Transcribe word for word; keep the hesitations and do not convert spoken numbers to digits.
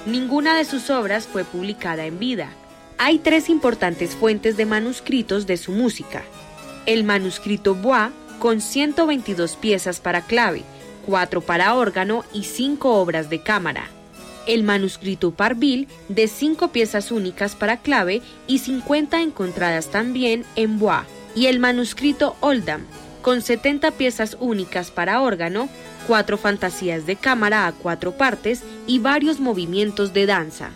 Ninguna de sus obras fue publicada en vida. Hay tres importantes fuentes de manuscritos de su música. El manuscrito Bois, con ciento veintidós piezas para clave, cuatro para órgano y cinco obras de cámara. El manuscrito Parville, de cinco piezas únicas para clave y cincuenta encontradas también en Bois. Y el manuscrito Oldham, con setenta piezas únicas para órgano, cuatro fantasías de cámara a cuatro partes y varios movimientos de danza.